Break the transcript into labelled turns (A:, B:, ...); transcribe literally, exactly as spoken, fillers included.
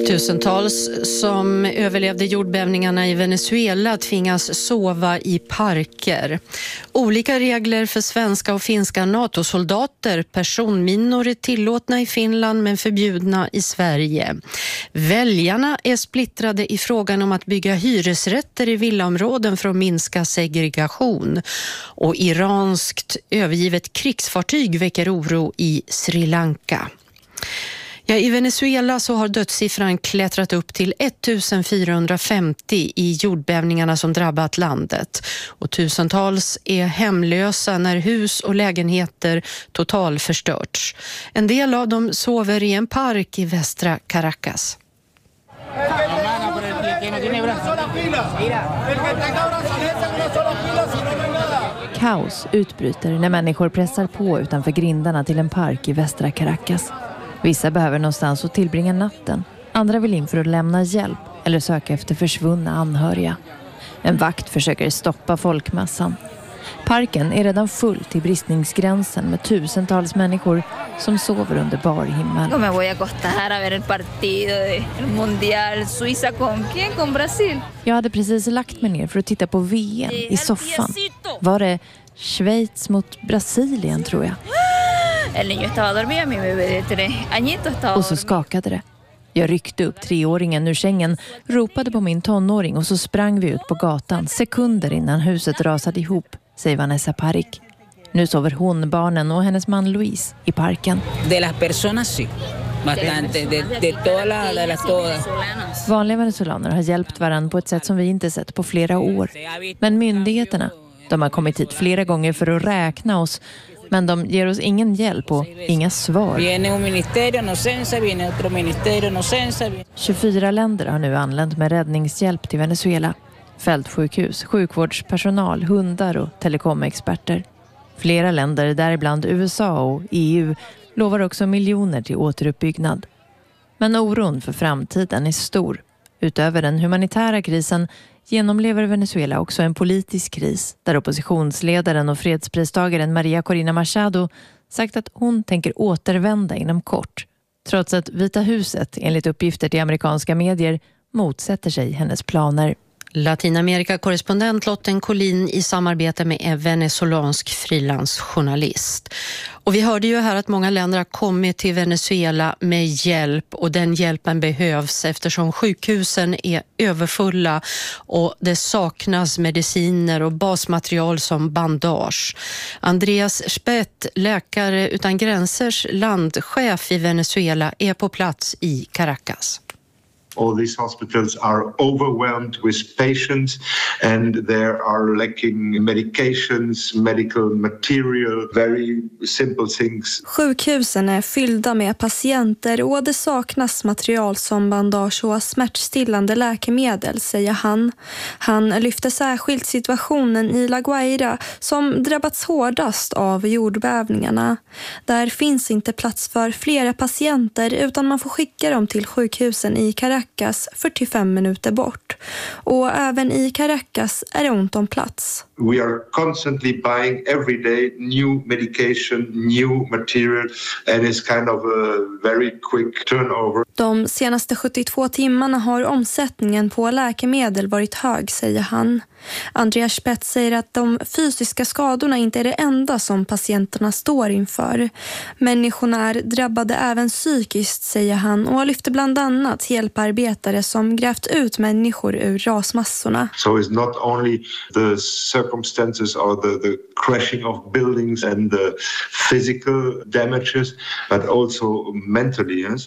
A: Tusentals som överlevde jordbävningarna i Venezuela tvingas sova i parker. Olika regler för svenska och finska NATO-soldater. Personminor är tillåtna i Finland men förbjudna i Sverige. Väljarna är splittrade i frågan om att bygga hyresrätter i villaområden för att minska segregation. Och iranskt övergivet krigsfartyg väcker oro i Sri Lanka. Ja, i Venezuela så har dödssiffran klättrat upp till ettusenfyrahundrafemtio i jordbävningarna som drabbat landet. Och tusentals är hemlösa när hus och lägenheter totalförstörts. En del av dem sover i en park i västra Caracas.
B: Kaos utbryter när människor pressar på utanför grindarna till en park i västra Caracas. Vissa behöver någonstans att tillbringa natten. Andra vill in för att lämna hjälp eller söka efter försvunna anhöriga. En vakt försöker stoppa folkmassan. Parken är redan full till bristningsgränsen med tusentals människor som sover under bar himmel.
C: Jag voy a acostar a ver el partido del Mundial Suiza con quién, con Brasil.
B: Jag hade precis lagt mig ner för att titta på V M i soffan. Var det Schweiz mot Brasilien, tror jag.
C: El niño estaba dormido, mi bebé de tres añitos estaba.
B: Och så skakade det. Jag ryckte upp treåringen ur sängen, ropade på min tonåring och så sprang vi ut på gatan sekunder innan huset rasade ihop, säger Vanessa Parik. Nu sover hon, barnen och hennes man Luis i parken.
D: De las personas sí. Bastante de de toda la de las todas.
B: Vanliga venezuelaner har hjälpt varann på ett sätt som vi inte sett på flera år. Men myndigheterna, de har kommit hit flera gånger för att räkna oss. Men de ger oss ingen hjälp och inga svar. tjugofyra länder har nu anlänt med räddningshjälp till Venezuela. Fältsjukhus, sjukvårdspersonal, hundar och telekomexperter. Flera länder, däribland U S A och E U, lovar också miljoner till återuppbyggnad. Men oron för framtiden är stor. Utöver den humanitära krisen genomlever Venezuela också en politisk kris där oppositionsledaren och fredspristagaren Maria Corina Machado sagt att hon tänker återvända inom kort, trots att Vita huset enligt uppgifter till amerikanska medier motsätter sig hennes planer.
A: Latinamerika-korrespondent Lotten Collin i samarbete med en venezolansk frilansjournalist. Och vi hörde ju här att många länder har kommit till Venezuela med hjälp och den hjälpen behövs eftersom sjukhusen är överfulla och det saknas mediciner och basmaterial som bandage. Andreas Spett, Läkare utan gränsers landchef i Venezuela, är på plats i Caracas.
E: All these hospitals are overwhelmed with patients and there are lacking medications, medical material, very simple things.
F: Sjukhusen är fyllda med patienter och det saknas material som bandage och smärtstillande läkemedel, säger han. Han lyfter särskilt situationen i La Guaira som drabbats hårdast av jordbävningarna. Där finns inte plats för flera patienter utan man får skicka dem till sjukhusen i Caracas fyrtiofem minuter bort. Och även i Caracas är det ont om plats.
E: We are constantly buying every day new medication, new material and it's kind of a very quick turnover.
F: De senaste sjuttiotvå timmarna har omsättningen på läkemedel varit hög, säger han. Andreas Spett säger att de fysiska skadorna inte är det enda som patienterna står inför. Människorna är drabbade även psykiskt, säger han, och lyfter bland annat hjälparbetare som grävt ut människor ur rasmassorna.
E: So it's not only the circumstances or the, the crashing of buildings and the physical damages but also mentally. Yes?